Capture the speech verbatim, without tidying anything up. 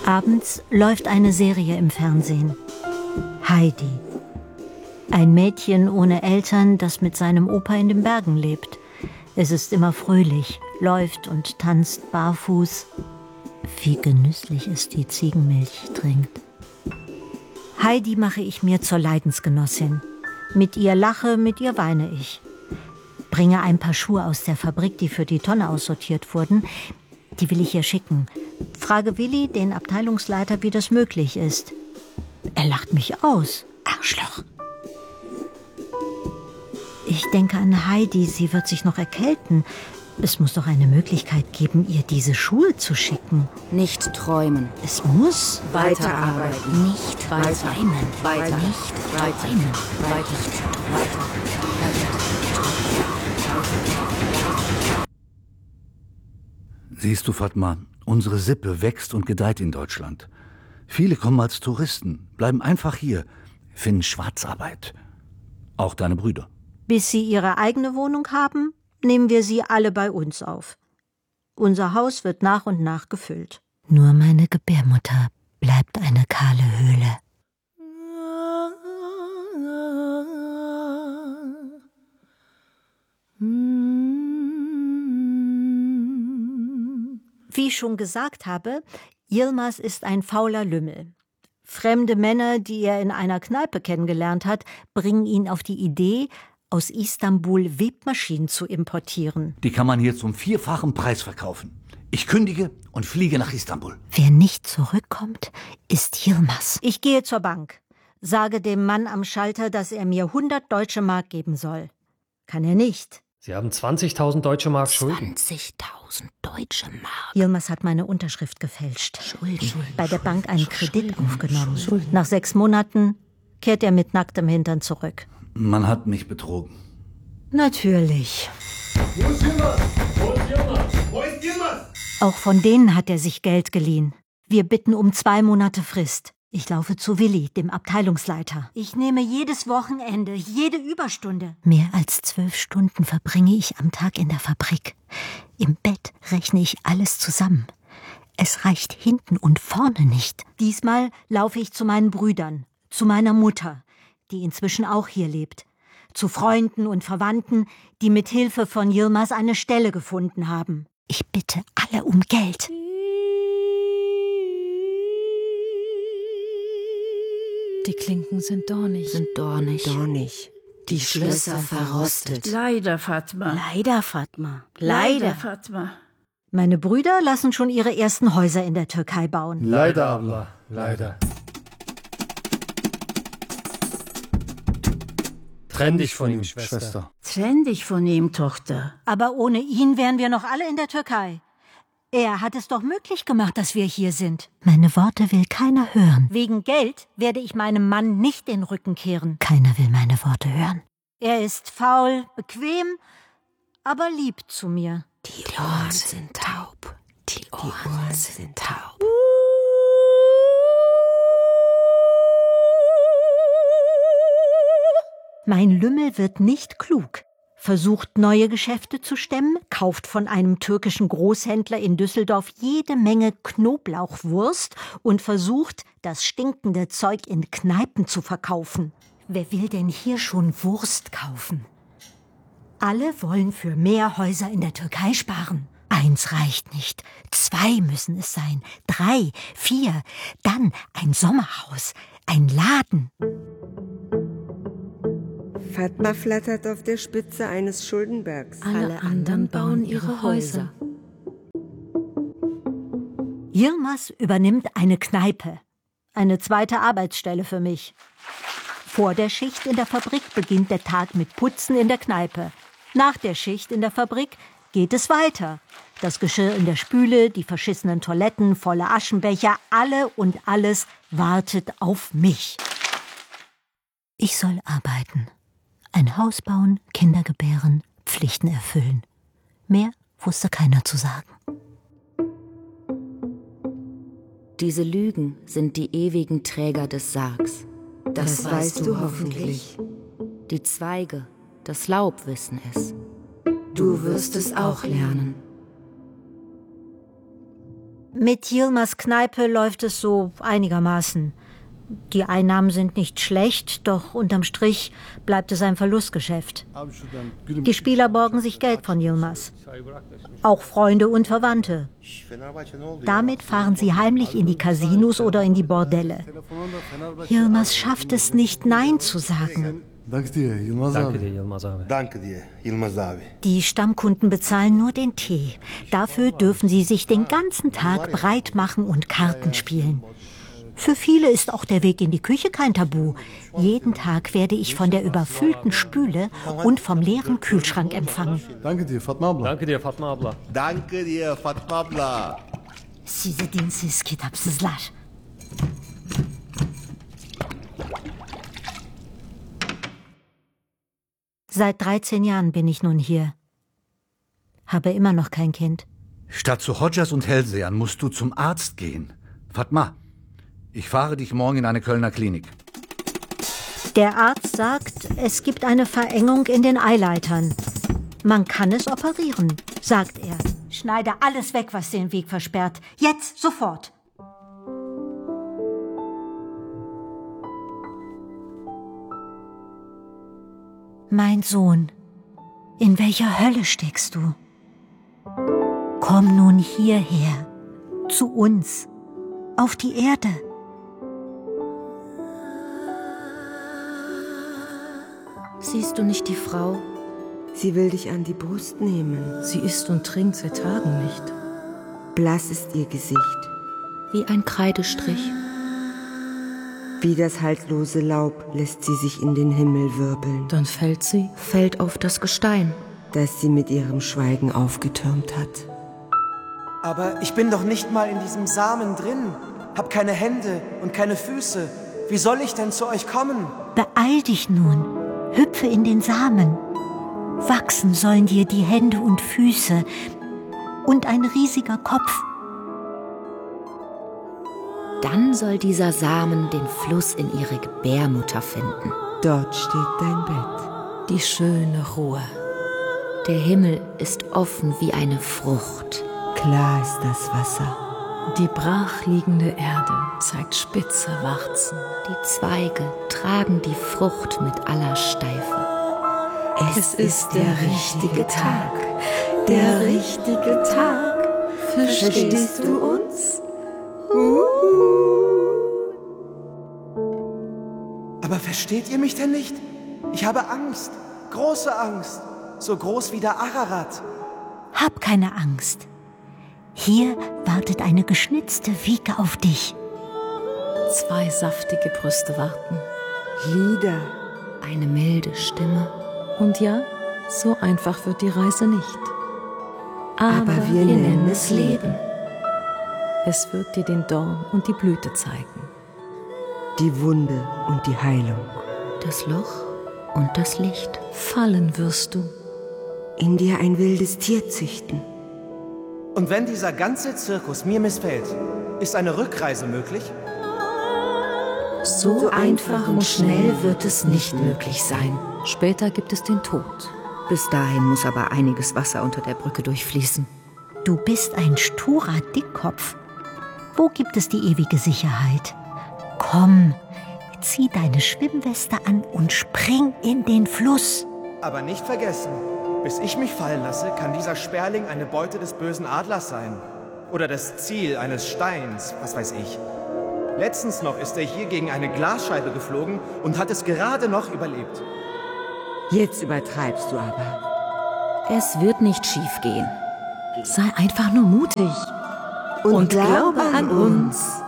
Abends läuft eine Serie im Fernsehen. Heidi. Ein Mädchen ohne Eltern, das mit seinem Opa in den Bergen lebt. Es ist immer fröhlich, läuft und tanzt barfuß. Wie genüsslich es die Ziegenmilch trinkt. Heidi mache ich mir zur Leidensgenossin. Mit ihr lache, mit ihr weine ich. Bringe ein paar Schuhe aus der Fabrik, die für die Tonne aussortiert wurden. Die will ich ihr schicken. Frage Willi, den Abteilungsleiter, wie das möglich ist. Er lacht mich aus. Arschloch. Ich denke an Heidi, sie wird sich noch erkälten. Es muss doch eine Möglichkeit geben, ihr diese Schuhe zu schicken. Nicht träumen. Es muss weiterarbeiten. Nicht weiter. träumen. Weiter. Nicht Weiter. träumen. Weiter. Weiter. Siehst du, Fatma, unsere Sippe wächst und gedeiht in Deutschland. Viele kommen als Touristen, bleiben einfach hier, finden Schwarzarbeit. Auch deine Brüder. Bis sie ihre eigene Wohnung haben, nehmen wir sie alle bei uns auf. Unser Haus wird nach und nach gefüllt. Nur meine Gebärmutter bleibt eine kahle Höhle. Wie ich schon gesagt habe, Yilmaz ist ein fauler Lümmel. Fremde Männer, die er in einer Kneipe kennengelernt hat, bringen ihn auf die Idee, aus Istanbul Webmaschinen zu importieren. Die kann man hier zum vierfachen Preis verkaufen. Ich kündige und fliege nach Istanbul. Wer nicht zurückkommt, ist Yilmaz. Ich gehe zur Bank, sage dem Mann am Schalter, dass er mir hundert deutsche Mark geben soll. Kann er nicht. Sie haben zwanzigtausend deutsche Mark Schulden. zwanzigtausend deutsche Mark. Yilmaz hat meine Unterschrift gefälscht. Schulden. Bei der Bank einen Kredit Schulden. aufgenommen. Schulden. Nach sechs Monaten kehrt er mit nacktem Hintern zurück. Man hat mich betrogen. Natürlich. Wo ist Yilmaz? Wo ist Yilmaz? Wo ist Yilmaz? Auch von denen hat er sich Geld geliehen. Wir bitten um zwei Monate Frist. Ich laufe zu Willi, dem Abteilungsleiter. Ich nehme jedes Wochenende, jede Überstunde. Mehr als zwölf Stunden verbringe ich am Tag in der Fabrik. Im Bett rechne ich alles zusammen. Es reicht hinten und vorne nicht. Diesmal laufe ich zu meinen Brüdern, zu meiner Mutter, die inzwischen auch hier lebt, zu Freunden und Verwandten, die mit Hilfe von Yilmaz eine Stelle gefunden haben. Ich bitte alle um Geld. Die Klinken sind dornig. Sind dornig. Dornig. Die Schlösser verrostet. Leider, Fatma. Leider, Fatma. Leider, Leider. Fatma. Meine Brüder lassen schon ihre ersten Häuser in der Türkei bauen. Leider, Abla. Leider. Trenn dich von ihm, Schwester. Schwester. Trenn dich von ihm, Tochter. Aber ohne ihn wären wir noch alle in der Türkei. Er hat es doch möglich gemacht, dass wir hier sind. Meine Worte will keiner hören. Wegen Geld werde ich meinem Mann nicht den Rücken kehren. Keiner will meine Worte hören. Er ist faul, bequem, aber lieb zu mir. Die Ohren sind taub. Die Ohren sind taub. Mein Lümmel wird nicht klug. Versucht neue Geschäfte zu stemmen, kauft von einem türkischen Großhändler in Düsseldorf jede Menge Knoblauchwurst und versucht, das stinkende Zeug in Kneipen zu verkaufen. Wer will denn hier schon Wurst kaufen? Alle wollen für mehr Häuser in der Türkei sparen. Eins reicht nicht, zwei müssen es sein, drei, vier, dann ein Sommerhaus, ein Laden. Fatma flattert auf der Spitze eines Schuldenbergs. Alle anderen bauen ihre Häuser. Yilmaz übernimmt eine Kneipe. Eine zweite Arbeitsstelle für mich. Vor der Schicht in der Fabrik beginnt der Tag mit Putzen in der Kneipe. Nach der Schicht in der Fabrik geht es weiter. Das Geschirr in der Spüle, die verschissenen Toiletten, volle Aschenbecher, alle und alles wartet auf mich. Ich soll arbeiten. Ein Haus bauen, Kinder gebären, Pflichten erfüllen. Mehr wusste keiner zu sagen. Diese Lügen sind die ewigen Träger des Sargs. Das, das weißt du hoffentlich. Die Zweige, das Laub wissen es. Du wirst es auch lernen. Mit Yilmaz Kneipe läuft es so einigermaßen. Die Einnahmen sind nicht schlecht, doch unterm Strich bleibt es ein Verlustgeschäft. Die Spieler borgen sich Geld von Yilmaz. Auch Freunde und Verwandte. Damit fahren sie heimlich in die Casinos oder in die Bordelle. Yilmaz schafft es nicht, Nein zu sagen. Danke dir, Yilmaz abi. Danke dir, Yilmaz abi. Danke dir, Yilmaz abi. Die Stammkunden bezahlen nur den Tee. Dafür dürfen sie sich den ganzen Tag breit machen und Karten spielen. Für viele ist auch der Weg in die Küche kein Tabu. Jeden Tag werde ich von der überfüllten Spüle und vom leeren Kühlschrank empfangen. Danke dir, Fatma abla. Danke dir, Fatma abla. Danke dir, Fatma abla. Size dinsiz kitapsızlar. Seit dreizehn Jahren bin ich nun hier. Habe immer noch kein Kind. Statt zu Hodjas und Hellsehern musst du zum Arzt gehen. Fatma, ich fahre dich morgen in eine Kölner Klinik. Der Arzt sagt, es gibt eine Verengung in den Eileitern. Man kann es operieren, sagt er. Schneide alles weg, was den Weg versperrt. Jetzt, sofort. Mein Sohn, in welcher Hölle steckst du? Komm nun hierher, zu uns, auf die Erde. Siehst du nicht die Frau? Sie will dich an die Brust nehmen. Sie isst und trinkt seit Tagen nicht. Blass ist ihr Gesicht, Wie ein Kreidestrich. wie das haltlose Laub lässt sie sich in den Himmel wirbeln, Dann fällt sie. Fällt auf das Gestein. das sie mit ihrem Schweigen aufgetürmt hat. Aber ich bin doch nicht mal in diesem Samen drin. Hab keine Hände und keine Füße. Wie soll ich denn zu euch kommen? Beeil dich nun, hüpfe in den Samen. Wachsen sollen dir die Hände und Füße und ein riesiger Kopf. Dann soll dieser Samen den Fluss in ihre Gebärmutter finden. Dort steht dein Bett. Die schöne Ruhe. Der Himmel ist offen wie eine Frucht. Klar ist das Wasser. Die brachliegende Erde zeigt spitze Warzen. Die Zweige tragen die Frucht mit aller Steife. Es, ist der richtige Tag. Der richtige Tag. Verstehst du uns? Aber versteht ihr mich denn nicht? Ich habe Angst. Große Angst. So groß wie der Ararat. Hab keine Angst. Hier wartet eine geschnitzte Wiege auf dich. Zwei saftige Brüste warten. Lieder. Eine milde Stimme. Und ja, so einfach wird die Reise nicht. Aber, Aber wir nennen es Leben. es wird dir den Dorn und die Blüte zeigen. Die Wunde und die Heilung. Das Loch und das Licht. Fallen wirst du. In dir ein wildes Tier züchten. Und wenn dieser ganze Zirkus mir missfällt, ist eine Rückreise möglich? So einfach und schnell wird es nicht möglich sein. Später gibt es den Tod. Bis dahin muss aber einiges Wasser unter der Brücke durchfließen. Du bist ein sturer Dickkopf. Wo gibt es die ewige Sicherheit? Komm, zieh deine Schwimmweste an und spring in den Fluss. Aber nicht vergessen, bis ich mich fallen lasse, kann dieser Sperling eine Beute des bösen Adlers sein. Oder das Ziel eines Steins, was weiß ich. Letztens noch ist er hier gegen eine Glasscheibe geflogen und hat es gerade noch überlebt. Jetzt übertreibst du aber. Es wird nicht schief gehen. Sei einfach nur mutig. Und, Und glaube glaube an an uns.